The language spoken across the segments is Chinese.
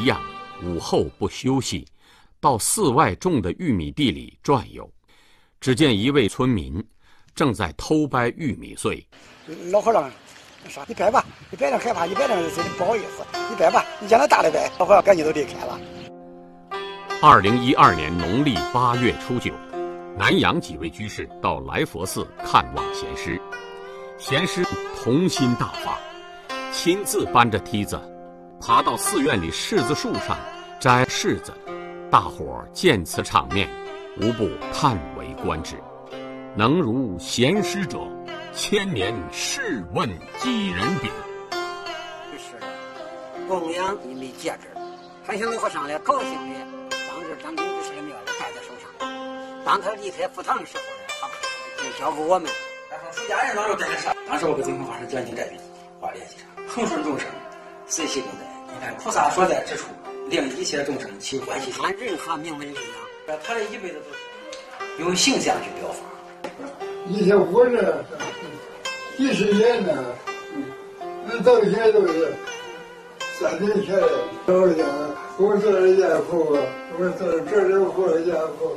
一样，午后不休息，到寺外种的玉米地里转悠。只见一位村民正在偷掰玉米穗。 老和尚说：“你掰吧，你掰点害怕，你掰点不好意思，你掰吧，你将来大的掰。”老和尚赶紧都离开了。 2012年农历8月初9，南阳几位居士到来佛寺看望贤师，贤师童心大发，亲自搬着梯子爬到寺院里柿子树上摘柿子。大伙儿见此场面，无不叹为观止。能如贤师者，千年试问几人比？ 是供养一枚戒指，还向老和尚来高兴的，当着张明居士的面戴在手上。当他离开佛堂的时候呢，就交给我们。 出家人哪有这个事？当时我给净空法师讲经这边话联系上，恒顺众生，随喜共在。你看菩萨所在之处，令一切众生起欢喜心。 按任何名闻力量， 他这一辈子都是用形象去表法。 以前活着几十年呢，那到现在都是3年前到家，我做了家父，我做了活家父，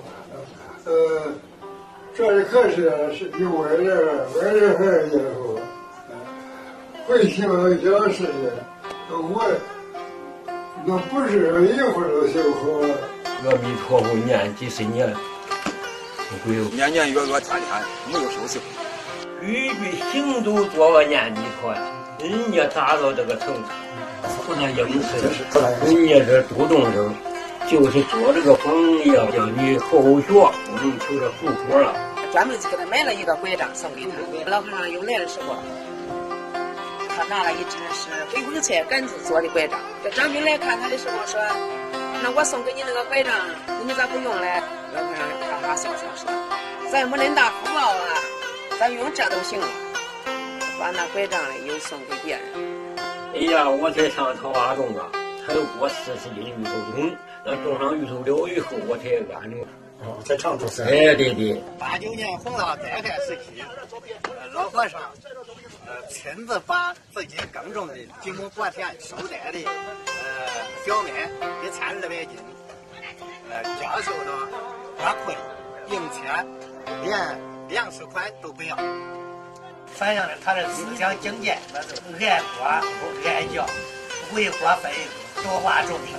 这里可是有我这还是家父，会听讲事情，我那不是一会儿都修好了。 阿弥陀佛念几十年。 年年月月天天没有休息。 句句行都做个念弥陀，人家达到这个程度，不能应试。人家这主动者就是做这个榜样，叫你后学，不能求这后果了。 专门给他买了一个拐杖送给他。老和尚又来的时候，他拿了一只是黑红菜杆子做的拐杖。这张兵来看他的时候说：“那我送给你那个拐杖，你咋不用嘞？”老和尚哈哈笑笑说：“咱没恁大福报啊，咱用这都行了。”把那拐杖嘞又送给别人。 哎呀，我才上桃花种啊，才有过40斤芋头种，那种上芋头了以后，我才安定。 在常州山。 哎，对对。 89年洪涝灾害时期，老和尚亲自把自己耕种的几亩薄田收摘的小麦1200斤，交收到花困、硬钱，连粮食款都不要，反映了他的思想境界，那是爱国不爱教，为国分多化众生。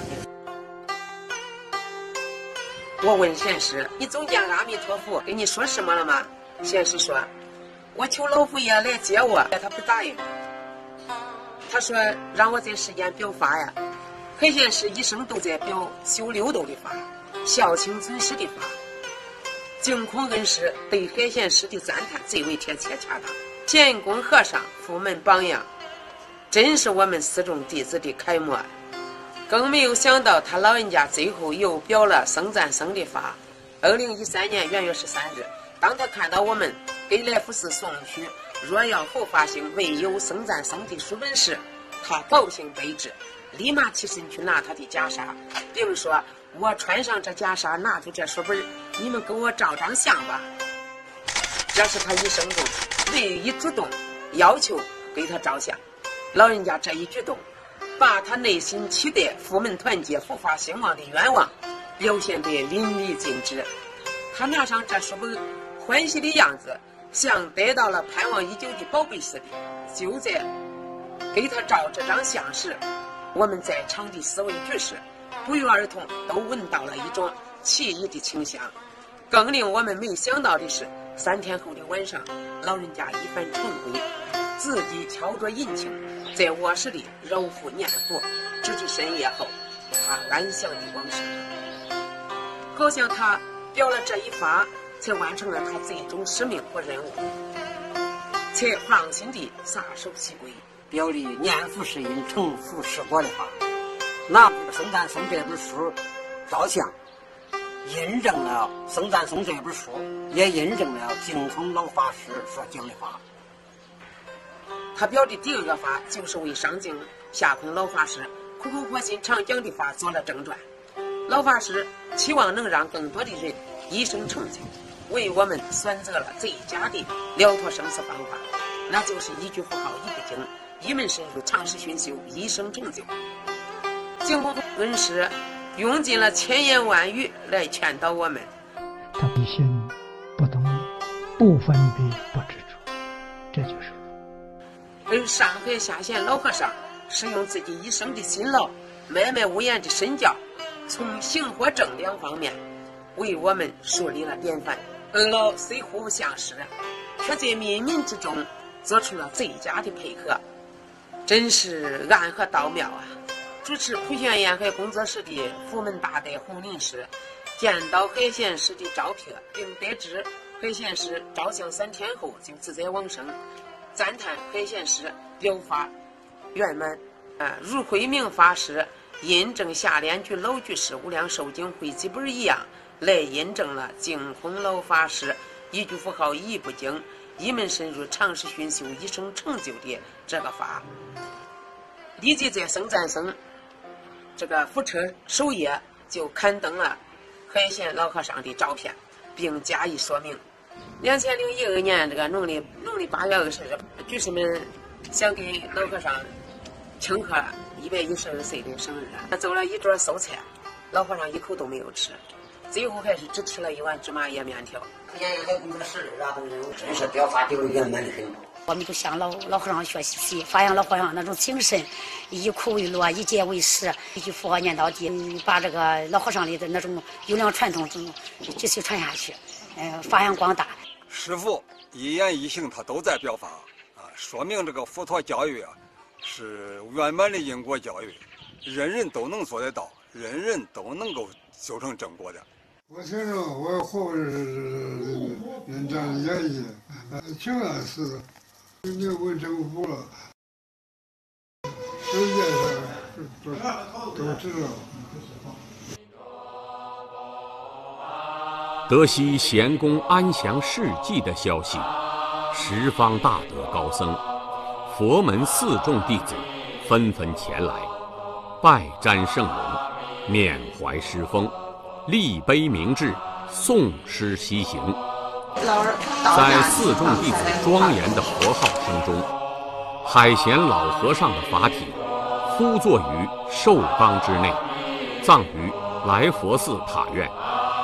我问贤师：“你总见阿弥陀佛跟你说什么了吗？”贤师说：“我求老佛爷来接我，他不答应。他说让我在世间表法呀。黑贤师一生都在表修六度的法，孝亲尊师的法。净空恩师对海贤师的赞叹最为贴切恰当。贤公和尚佛门榜样，真是我们寺众弟子的楷模。更没有想到他老人家最后又表了僧赞僧的法。2013年元月13日，当他看到我们给来福寺送去若要后发行未有僧赞僧的书本时，他高兴悲之，立马起身去拿他的袈裟，并说：“我穿上这袈裟，拿出这书本，你们给我照张相吧。”这是他一生中唯一主动要求给他照相。老人家这一举动，把他内心期待佛门团结、佛法兴旺的愿望表现得淋漓尽致。他拿上这书本，欢喜的样子，像得到了盼望已久的宝贝似的。就在给他照这张相时，我们在场的4位居士不约而同都闻到了一种奇异的清香。更令我们没想到的是，3天后的晚上，老人家一番晨归，自己敲着银磬，在卧室里揉腹念佛，直至深夜后，他安详的往生。好像他表了这一法，才完成了他最终使命和任务，才放心地撒手西归， 表里念佛是因，成佛是果的话，拿僧赞僧这本书照相，印证了僧赞僧这本书，也印证了净空老法师所讲的话。 他表的第2个法，就是为上敬下空老法师苦口婆心常讲的法做了正传。老法师期望能让更多的人一生成就，为我们选择了最佳的了脱生死方法，那就是一句佛号一部经，一门深入，长时熏修，一生成就。 净空恩师用尽了千言万语来劝导我们。 他一心不动，不分别，不执着，这就是而上海下县老和尚是用自己一生的辛劳，脉脉无言的身教，从行和正两方面为我们树立了典范。而老虽互不相识，却在冥冥之中做出了最佳的配合，真是暗合道妙啊！主持普贤沿海工作室的福门大德洪林师见到海贤师的照片，并得知海贤师照相3天后就自在往生，赞叹海贤师疗法圆满。如慧明法师印证下联句老居士无量寿经汇集本一样，来印证了净空老法师一句符号一部经，一门深入，长时熏修，一生成就的这个法。立即在僧赞僧这个福车首页就刊登了海贤老和尚的照片，并加以说明。2012年这个农历8月20日，居士们想给老和尚庆贺112岁的生日，他做了一桌素菜，老和尚一口都没有吃，最后还是只吃了一碗芝麻叶面条。 沿海工作室的都真是雕发雕的圆满的很。 我们就向老和尚学习，发扬老和尚那种精神，以苦为乐，以戒为师，一句佛号念到底，把这个老和尚的那种优良传统继续传下去，发扬光大。 师父一言一行他都在表法啊，说明这个佛陀教育啊是圆满的因果教育，人人都能做得到，人人都能够修成正果的。 我承认我活着人这样演绎，挺安实的。你问政府了，世界上都知道。 得悉贤公安详事迹的消息，十方大德高僧、佛门四众弟子纷纷前来，拜瞻圣容，缅怀师风，立碑铭志，诵诗西行。在四众弟子庄严的佛号声中，海贤老和尚的法体敷坐于寿缸之内，葬于来佛寺塔院。